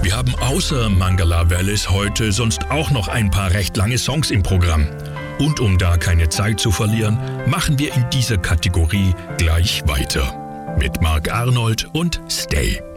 Wir haben außer Mangala Vallis heute sonst auch noch ein paar recht lange Songs im Programm. Und um da keine Zeit zu verlieren, machen wir in dieser Kategorie gleich weiter. Mit Marc Arnold und Stay.